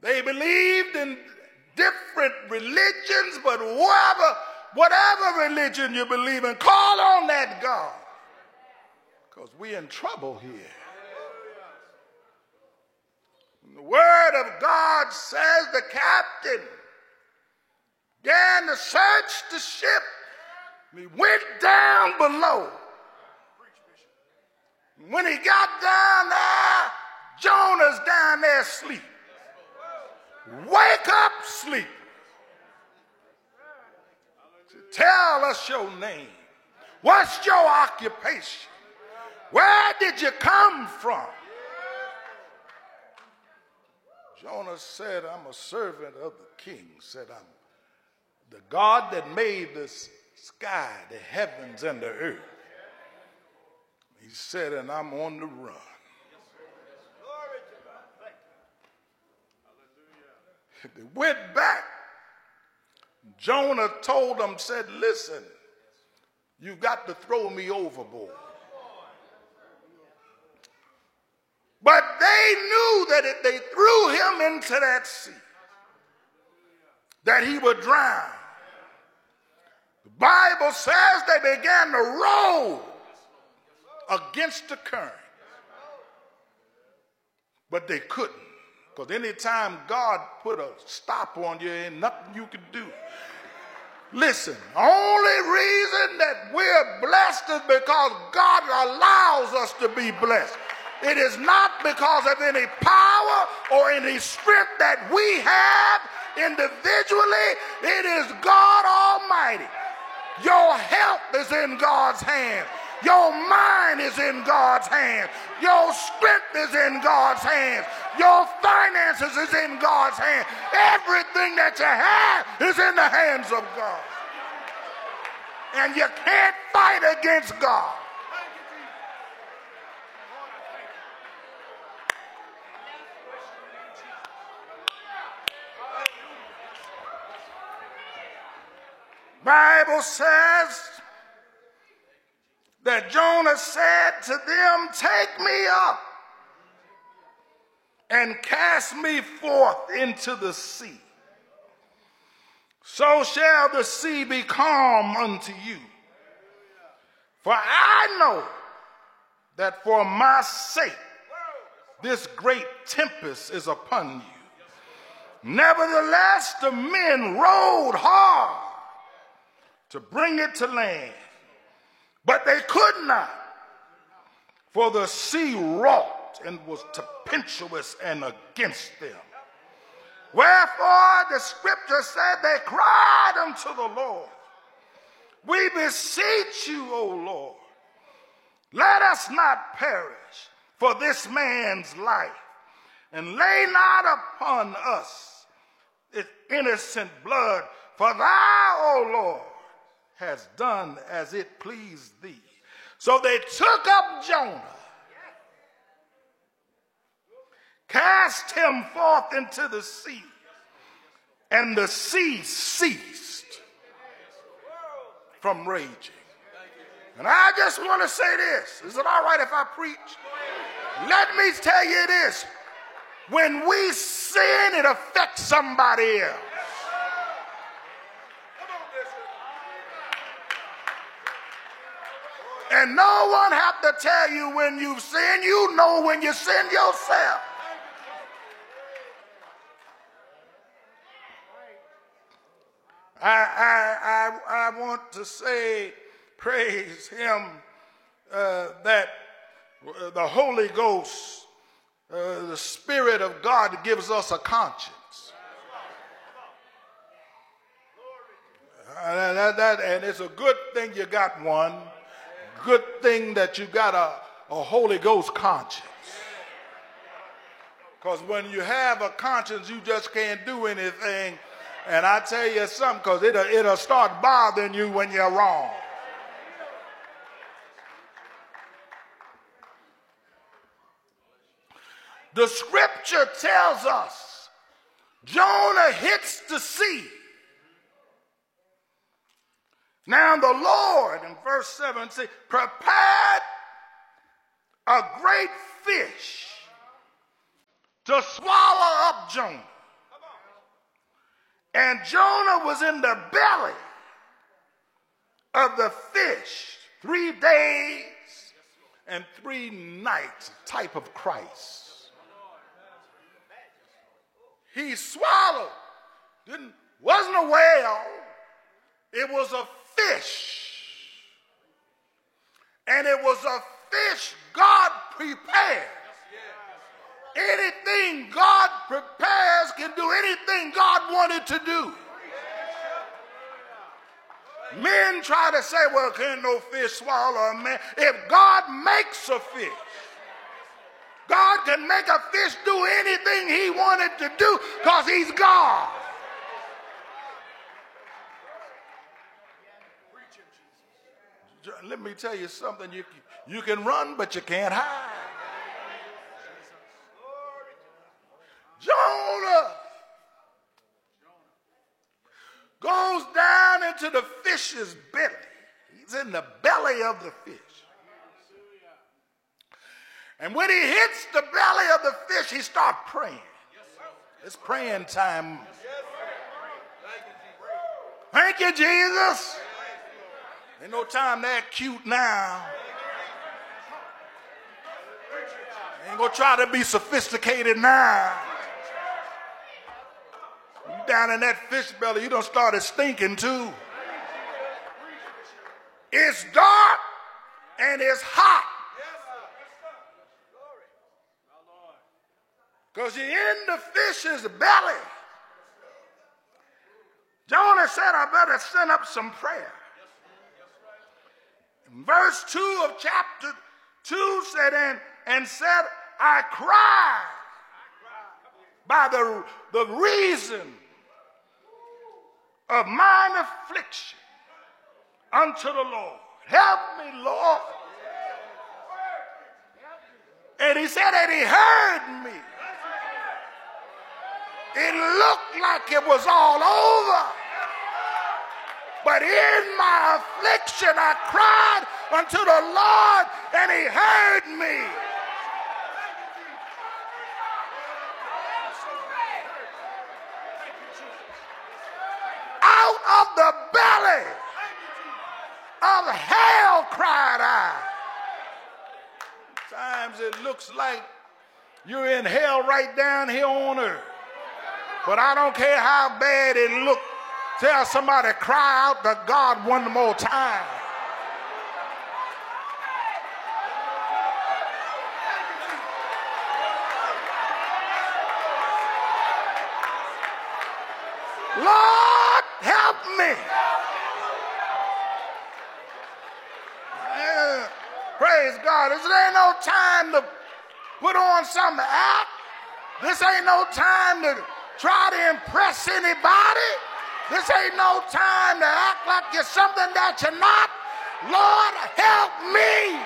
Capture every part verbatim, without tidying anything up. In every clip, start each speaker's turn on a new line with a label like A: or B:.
A: They believed in different religions, but whatever, whatever religion you believe in, call on that God, because we're in trouble here. The word of God says the captain began to search the ship. He went down below. When he got down there, Jonah's down there asleep. Wake up, sleep. Tell us your name. What's your occupation? Where did you come from? Jonah said, I'm a servant of the king. Said, I'm the God that made the sky, the heavens, and the earth. He said, and I'm on the run. They went back. Jonah told them, said, listen, you got to throw me overboard. But they knew that if they threw him into that sea, that he would drown. The Bible says they began to roll against the current. But they couldn't. Because anytime God put a stop on you, ain't nothing you can do. Listen, only reason that we're blessed is because God allows us to be blessed. It is not because of any power or any strength that we have individually. It is God Almighty. Your health is in God's hand. Your mind is in God's hands. Your strength is in God's hands. Your finances is in God's hands. Everything that you have is in the hands of God. And you can't fight against God. Bible says that Jonah said to them, take me up and cast me forth into the sea. So shall the sea be calm unto you. For I know that for my sake this great tempest is upon you. Nevertheless, the men rowed hard to bring it to land, but they could not, for the sea wrought and was tempestuous and against them. Wherefore the scripture said they cried unto the Lord, we beseech you, O Lord, let us not perish for this man's life, and lay not upon us its innocent blood, for thou, O Lord, has done as it pleased thee. So they took up Jonah, cast him forth into the sea, and the sea ceased from raging. And I just want to say this. Is it all right if I preach? Let me tell you this. When we sin, it affects somebody else. And no one have to tell you when you've sinned. You know when you sin yourself. I, I, I, I want to say, praise him, uh, that the Holy Ghost, uh, the Spirit of God gives us a conscience. Uh, that, that, and it's a good thing you got one. Good thing that you got a, a Holy Ghost conscience. Because when you have a conscience, you just can't do anything. And I tell you something, because it'll, it'll start bothering you when you're wrong. The scripture tells us Jonah hits the sea. Now the Lord, in verse seven, says, prepared a great fish to swallow up Jonah. And Jonah was in the belly of the fish three days and three nights, type of Christ. He swallowed. Didn't, wasn't a whale. It was a fish. And it was a fish God prepared. Anything God prepares can do anything God wanted to do. Men try to say, well, can no fish swallow a man? If God makes a fish, God can make a fish do anything he wanted to do because he's God. Let me tell you something. You, you can run, but you can't hide. Jonah goes down into the fish's belly. He's in the belly of the fish. And when he hits the belly of the fish, he starts praying. It's praying time. Thank you, Jesus. Ain't no time to act cute now. Ain't gonna try to be sophisticated now. You down in that fish belly, you done started stinking too. It's dark and it's hot. Because you're in the fish's belly. Jonah said, I better send up some prayer. Verse two of chapter two said, and, and said, I cried by the, the reason of mine affliction unto the Lord. Help me, Lord. And he said that he heard me. It looked like it was all over. But in my affliction, I cried unto the Lord, and he heard me. Out of the belly of hell cried I. Sometimes it looks like you're in hell right down here on earth. But I don't care how bad it looks. Tell somebody, cry out to God one more time. Lord, help me. Yeah, praise God. This ain't no time to put on some act. This ain't no time to try to impress anybody. This ain't no time to act like you're something that you're not. Lord, help me.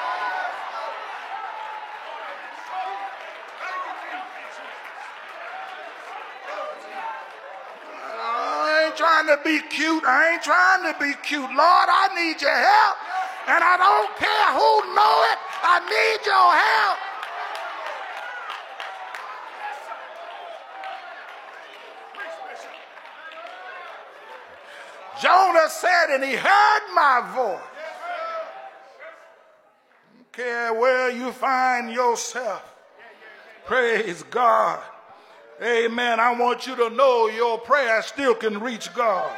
A: I ain't trying to be cute. I ain't trying to be cute. Lord, I need your help. And I don't care who know it. I need your help. Jonah said, and he heard my voice. Don't care where you find yourself. Praise God. Amen. I want you to know your prayer still can reach God.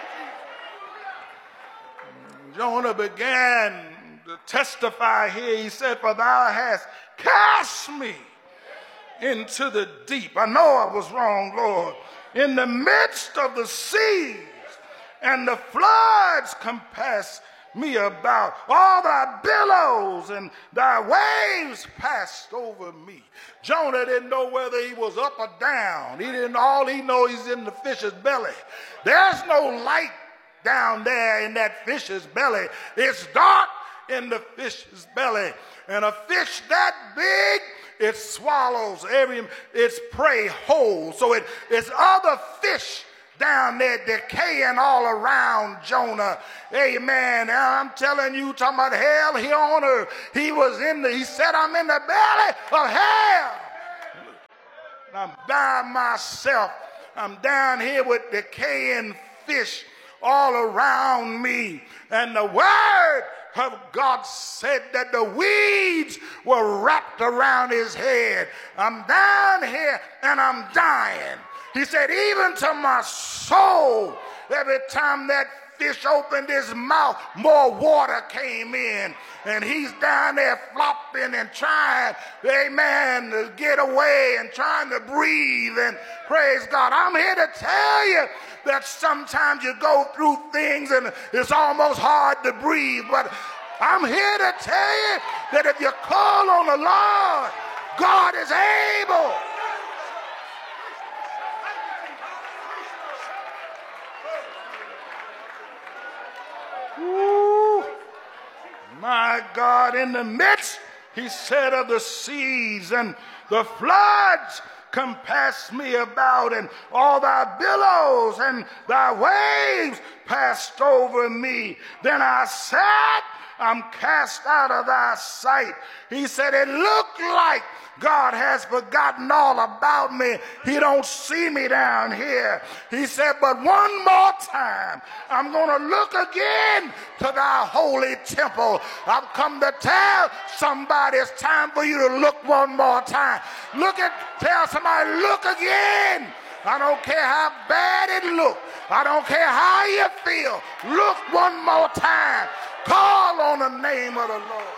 A: Jonah began to testify here. He said, for thou hast cast me into the deep. I know I was wrong, Lord. In the midst of the seas, and the floods compass me about. All thy billows and thy waves passed over me. Jonah didn't know whether he was up or down. He didn't. All he knows, he's in the fish's belly. There's no light down there in that fish's belly. It's dark in the fish's belly. And a fish that big, it swallows every its prey whole. So it, it's other fish down there decaying all around Jonah. Amen. I'm telling you, talking about hell here on earth. He was in the, he said, I'm in the belly of hell. I'm by myself. I'm down here with decaying fish all around me. And the word of God said that the weeds were wrapped around his head. I'm down here and I'm dying. He said, even to my soul, every time that fish opened his mouth, more water came in. And he's down there flopping and trying, amen, to get away and trying to breathe. And praise God. I'm here to tell you that sometimes you go through things and it's almost hard to breathe. But I'm here to tell you that if you call on the Lord, God is able. Ooh, my God, in the midst, he said, of the seas and the floods compassed me about, and all thy billows and thy waves passed over me. Then I said, I'm cast out of thy sight. He said, it looked like God has forgotten all about me. He don't see me down here. He said, but one more time, I'm going to look again to thy holy temple. I've come to tell somebody it's time for you to look one more time. Look at, tell somebody, look again. I don't care how bad it looks. I don't care how you feel. Look one more time. Call on the name of the Lord.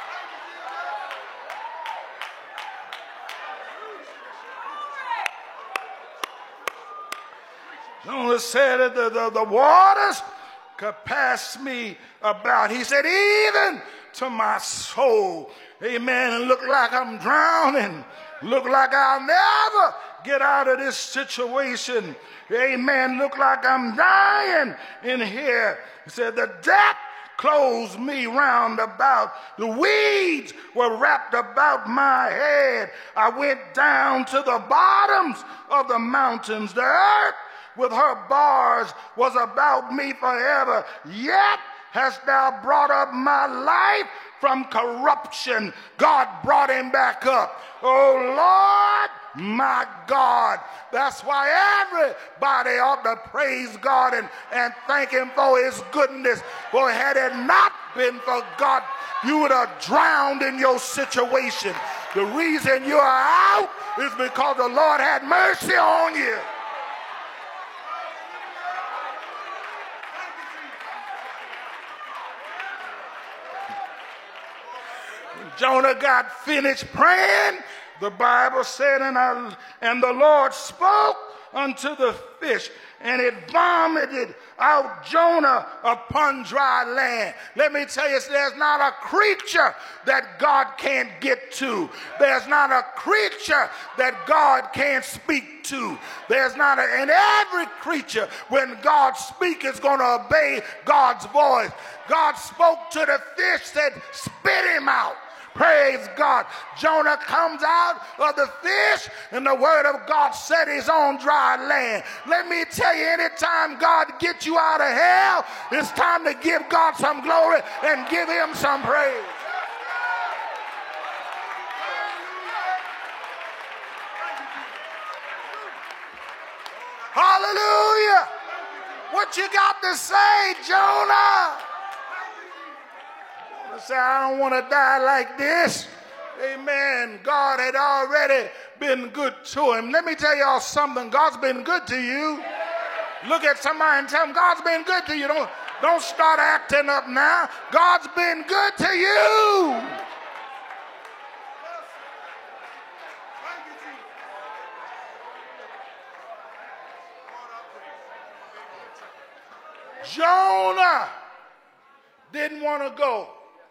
A: Jonah said that the, the, the waters could pass me about. He said, even to my soul. Amen. And look like I'm drowning. Look like I'll never get out of this situation. Amen. Look like I'm dying in here. He said, the death closed me round about. The weeds were wrapped about my head. I went down to the bottoms of the mountains. The earth with her bars was about me forever. Yet hast thou brought up my life from corruption. God brought him back up. Oh Lord, my God. That's why everybody ought to praise God and, and thank him for his goodness. For had it not been for God, you would have drowned in your situation. The reason you are out is because the Lord had mercy on you. Jonah got finished praying. The Bible said, and, I, and the Lord spoke unto the fish, and it vomited out Jonah upon dry land. Let me tell you, there's not a creature that God can't get to. There's not a creature that God can't speak to. There's not a, and every creature, when God speaks, is going to obey God's voice. God spoke to the fish, said, spit him out. Praise God. Jonah comes out of the fish, and the word of God said he's on dry land. Let me tell you, anytime God gets you out of hell, it's time to give God some glory and give him some praise. Hallelujah. What you got to say, Jonah? Say, I don't want to die like this. Amen. God had already been good to him. Let me tell y'all something. God's been good to you. Look at somebody and tell them, God's been good to you. Don't, don't start acting up now. God's been good to you. Jonah didn't want to go.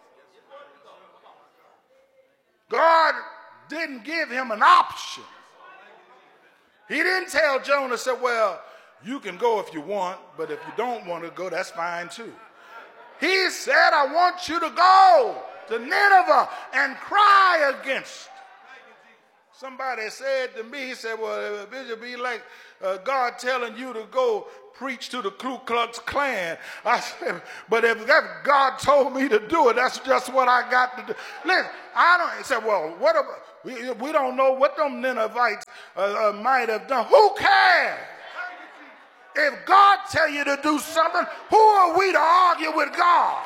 A: God didn't give him an option. He didn't tell Jonah, say, well, you can go if you want, but if you don't want to go, that's fine too. He said, I want you to go to Nineveh and cry against. Somebody said to me, he said, well, it should be like uh, God telling you to go preach to the Ku Klux Klan. I said, but if that God told me to do it, that's just what I got to do. Listen, I don't, he said, well, what about, we, we don't know what them Ninevites uh, uh, might have done. Who cares? If God tell you to do something, who are we to argue with God?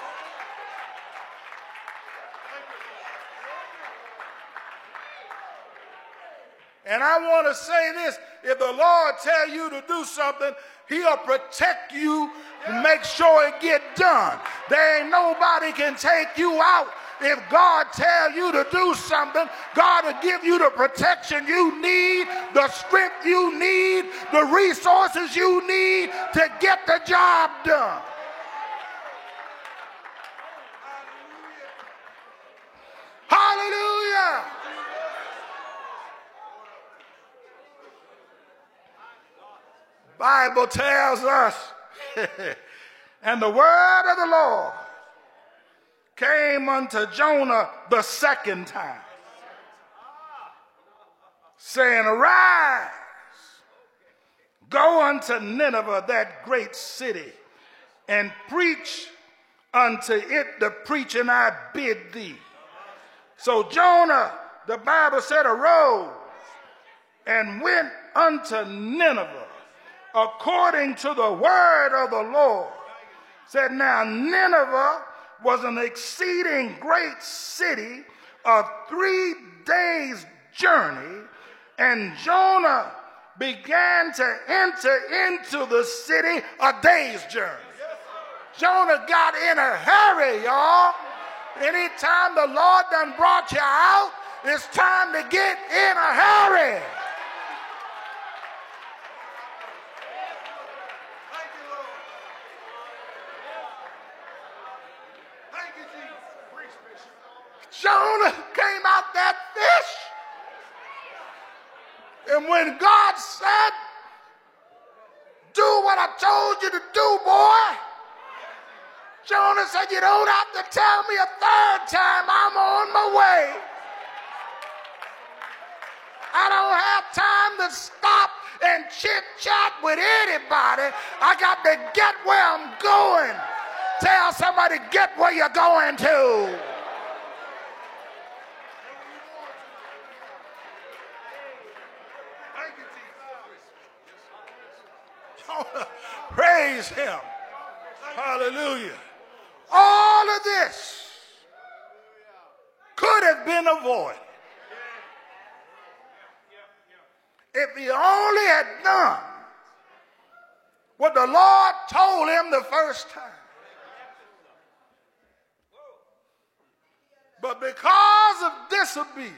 A: And I want to say this, if the Lord tell you to do something, he'll protect you and make sure it get done. There ain't nobody can take you out. If God tell you to do something, God will give you the protection you need, the strength you need, the resources you need to get the job done. Hallelujah. Bible tells us, and the word of the Lord came unto Jonah the second time, saying, arise, go unto Nineveh, that great city, and preach unto it the preaching I bid thee. So Jonah, the Bible said, arose and went unto Nineveh, according to the word of the Lord. Said, now Nineveh was an exceeding great city of three days' journey, and Jonah began to enter into the city a day's journey. Jonah got in a hurry, y'all. Anytime the Lord done brought you out, it's time to get in a hurry. Jonah came out that fish, and when God said, do what I told you to do, boy, Jonah said, you don't have to tell me a third time, I'm on my way. I don't have time to stop and chit-chat with anybody. I got to get where I'm going. Tell somebody, get where you're going to. Praise him. Hallelujah. All of this could have been avoided if he only had done what the Lord told him the first time. But because of disobedience,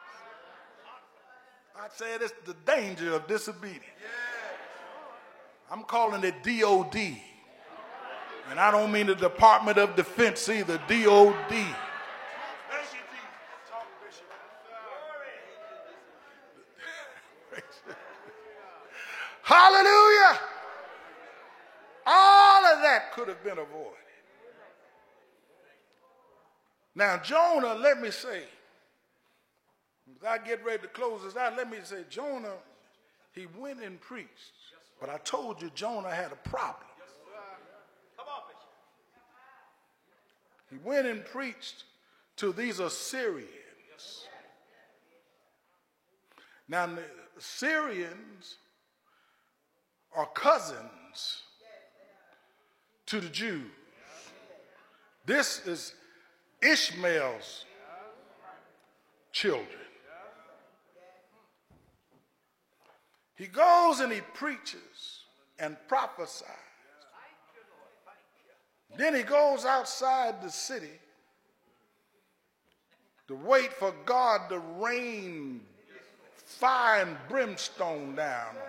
A: I'd say it's the danger of disobedience. I'm calling it D O D. And I don't mean the Department of Defense either, D O D. Hallelujah. All of that could have been avoided. Now, Jonah, let me say, as I get ready to close this out, let me say, Jonah, he went and preached. But I told you Jonah had a problem. He went and preached to these Assyrians. Now, the Assyrians are cousins to the Jews. This is Ishmael's children. He goes and he preaches and prophesies. Then he goes outside the city to wait for God to rain fire and brimstone down on him.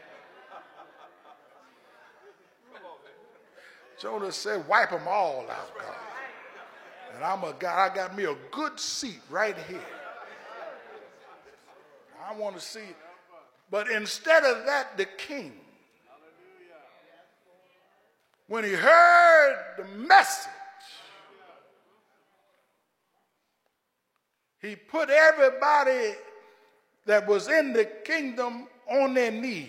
A: Jonah said, wipe them all out, God. And I'm a guy, I got me a good seat right here. I want to see it. But instead of that, the king, when he heard the message, he put everybody that was in the kingdom on their knees.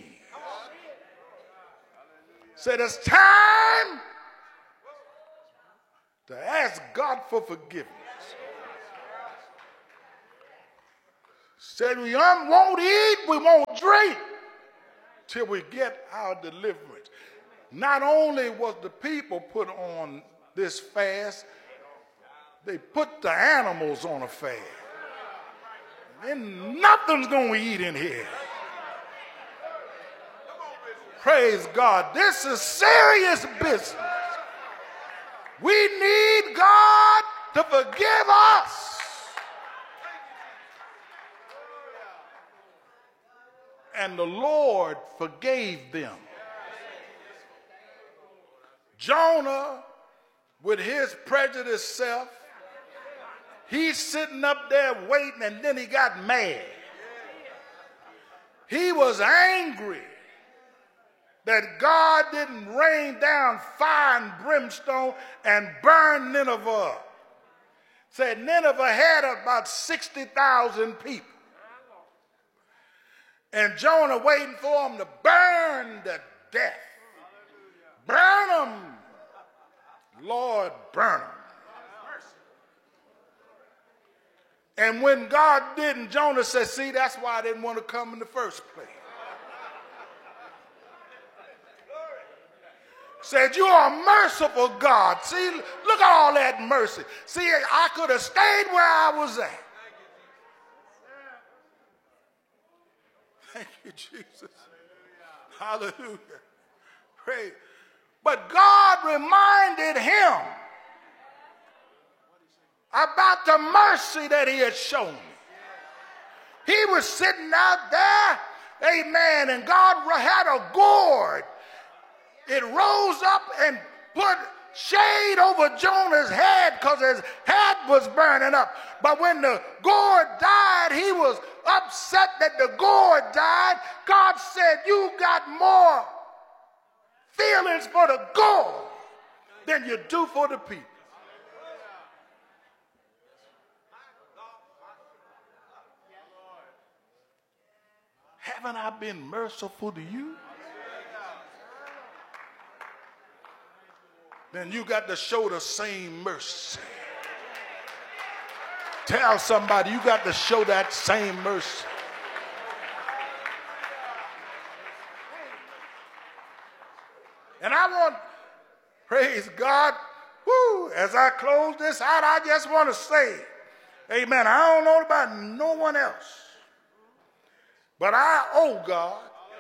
A: Said, it's time to ask God for forgiveness. Said, we won't eat, we won't drink till we get our deliverance. Not only was the people put on this fast, they put the animals on a fast. And nothing's going to eat in here. Praise God. This is serious business. We need God to forgive us. And the Lord forgave them. Jonah, with his prejudiced self, he's sitting up there waiting, and then he got mad. He was angry that God didn't rain down fire and brimstone and burn Nineveh up. Said Nineveh had about sixty thousand people. And Jonah waiting for them to burn to death. Burn them. Lord, burn them. And when God didn't, Jonah said, see, that's why I didn't want to come in the first place. Said, you are a merciful God. See, look at all that mercy. See, I could have stayed where I was at. Thank you, Jesus. Hallelujah. Pray. But God reminded him about the mercy that he had shown. He was sitting out there, amen, and God had a gourd. It rose up and put shade over Jonah's head because his head was burning up. But when the gourd died, he was upset that the gourd died. God said, you got more feelings for the gourd than you do for the people. Haven't I been merciful to you? Then you got to show the same mercy. Tell somebody you got to show that same mercy. And I want, praise God, whoo, as I close this out, I just want to say, amen, I don't know about no one else, but I owe God.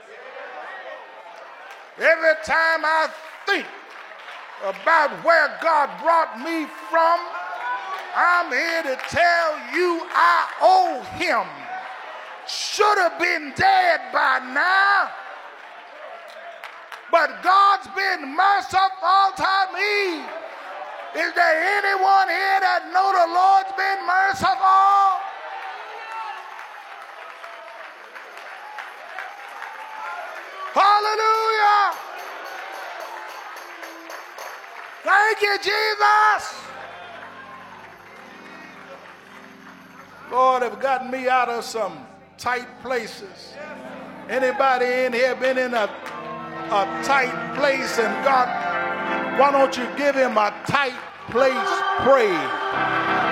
A: Every time I think about where God brought me from, I'm here to tell you I owe him. Should have been dead by now, but God's been merciful all time. He, is there anyone here that know the Lord's been merciful? Hallelujah. Thank you, Jesus. Lord, have gotten me out of some tight places. Anybody in here been in a, a tight place, and God, why don't you give him a tight place praise?